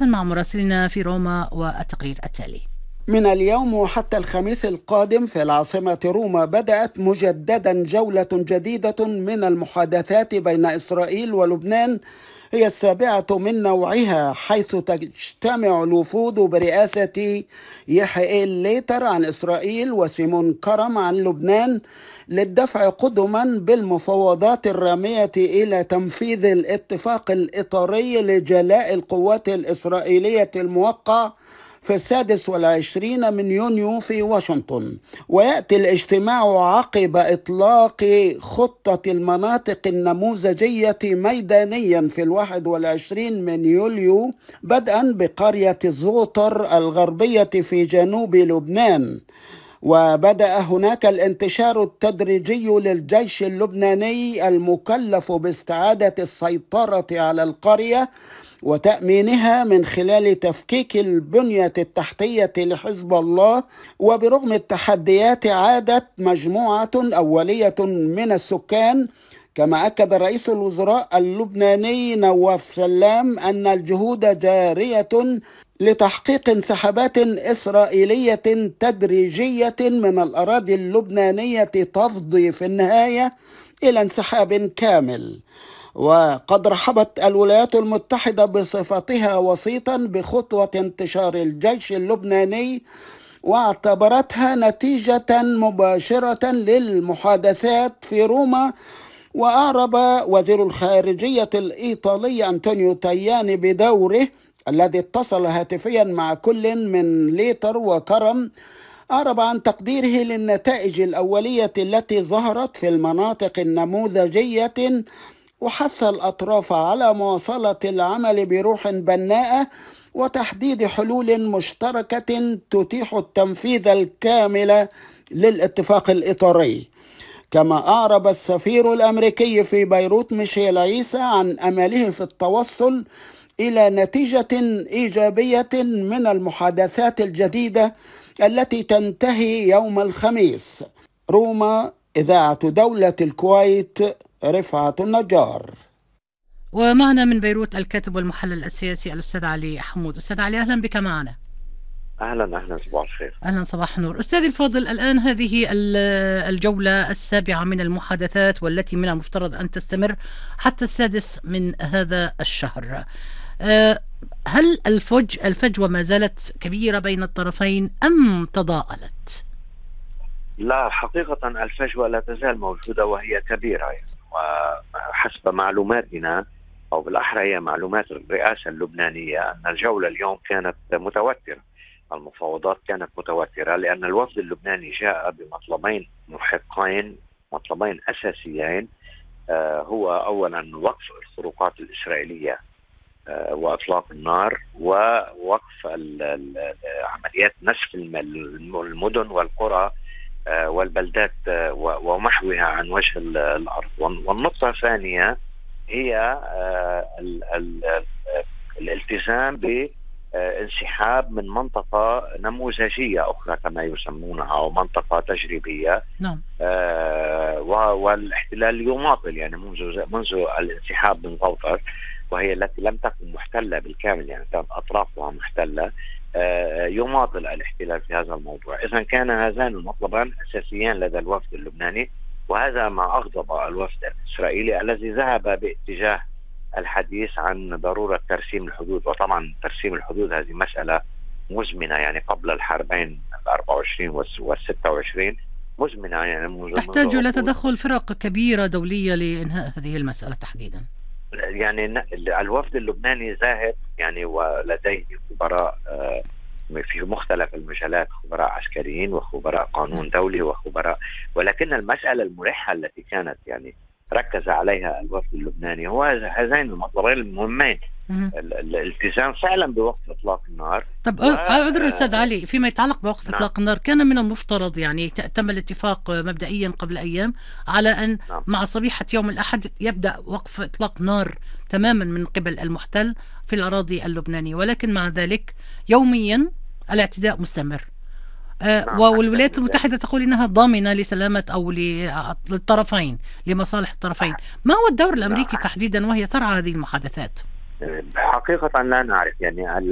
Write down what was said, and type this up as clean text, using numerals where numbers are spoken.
مباشرة مع مراسلنا في روما والتقرير التالي. من اليوم وحتى الخميس القادم في العاصمة روما بدأت مجددا جولة جديدة من المحادثات بين إسرائيل ولبنان، هي السابعة من نوعها، حيث تجتمع الوفود برئاسة يحيى ليتر عن إسرائيل وسيمون كرم عن لبنان للدفع قدما بالمفاوضات الرامية إلى تنفيذ الاتفاق الإطاري لجلاء القوات الإسرائيلية الموقع في 26 من يونيو في واشنطن. ويأتي الاجتماع عقب إطلاق خطة المناطق النموذجية ميدانيا في 21 من يوليو، بدءا بقرية زوطر الغربية في جنوب لبنان. وبدأ هناك الانتشار التدريجي للجيش اللبناني المكلف باستعادة السيطرة على القرية وتأمينها من خلال تفكيك البنية التحتية لحزب الله. وبرغم التحديات عادت مجموعة أولية من السكان، كما أكد رئيس الوزراء اللبناني نواف سلام أن الجهود جارية لتحقيق انسحابات إسرائيلية تدريجية من الأراضي اللبنانية تفضي في النهاية إلى انسحاب كامل. وقد رحبت الولايات المتحدة بصفتها وسيطا بخطوة انتشار الجيش اللبناني، واعتبرتها نتيجة مباشرة للمحادثات في روما. وأعرب وزير الخارجية الإيطالي أنطونيو تاياني بدوره الذي اتصل هاتفيا مع كل من ليتر وكرم، أعرب عن تقديره للنتائج الأولية التي ظهرت في المناطق النموذجية، وحث الأطراف على مواصلة العمل بروح بناءة وتحديد حلول مشتركة تتيح التنفيذ الكامل للاتفاق الإطاري. كما أعرب السفير الأمريكي في بيروت ميشيل عيسى عن أمله في التوصل إلى نتيجة إيجابية من المحادثات الجديدة التي تنتهي يوم الخميس. روما، إذاعة دولة الكويت، رفعت النجار. ومعنا من بيروت الكاتب والمحلل السياسي الأستاذ علي حمود. أستاذ علي، أهلا بك معنا. أهلا صباح الخير. أهلا، صباح النور. أستاذي الفاضل، الآن هذه الجولة السابعة من المحادثات، والتي من المفترض أن تستمر حتى 6 من هذا الشهر. هل الفجوة ما زالت كبيرة بين الطرفين أم تضاءلت؟ لا، حقيقة الفجوة لا تزال موجودة وهي كبيرة، وحسب معلوماتنا أو بالأحرى هي معلومات الرئاسة اللبنانية أن الجولة اليوم كانت متوترة. المفاوضات كانت متوترة لأن الوفد اللبناني جاء بمطلبين محقين، مطلبين أساسيين. هو أولا وقف الخروقات الإسرائيلية وإطلاق النار، ووقف عمليات نسف المدن والقرى والبلدات ومحوها عن وجه الأرض. والنقطة الثانية هي الالتزام بانسحاب من منطقة نموذجية أخرى كما يسمونها، أو منطقة تجريبية. نعم. والاحتلال يماطل، يعني منذ الانسحاب من غوطر، وهي التي لم تكن محتلة بالكامل، يعني كانت أطرافها محتلة، يماطل الاحتلال في هذا الموضوع. إذن كان هذان المطلبان أساسيان لدى الوفد اللبناني، وهذا ما أغضب الوفد الإسرائيلي الذي ذهب باتجاه الحديث عن ضرورة ترسيم الحدود. وطبعا ترسيم الحدود هذه مسألة مزمنة، يعني قبل الحربين 24 وال26 مزمنة، يعني تحتاج إلى تدخل فرق كبيرة دولية لإنهاء هذه المسألة تحديدا. يعني الوفد اللبناني ذاهب، يعني ولديه خبراء في مختلف المجالات، خبراء عسكريين وخبراء قانون دولي وخبراء، ولكن المسألة الملحة التي كانت يعني ركز عليها الوفد اللبناني هو هذين المطلبين المهمين: الالتزام فعلا بوقف اطلاق النار. طب عذر أستاذ علي، فيما يتعلق بوقف اطلاق النار، كان من المفترض، يعني تم الاتفاق مبدئيا قبل أيام على أن مع صبيحة يوم الأحد يبدأ وقف اطلاق نار تماما من قبل المحتل في الأراضي اللبنانية، ولكن مع ذلك يوميا الاعتداء مستمر. والولايات المتحدة تقول إنها ضامنة لسلامة أو للطرفين، لمصالح الطرفين. ما هو الدور الأمريكي تحديدا وهي ترعى هذه المحادثات؟ حقيقة لا نعرف، يعني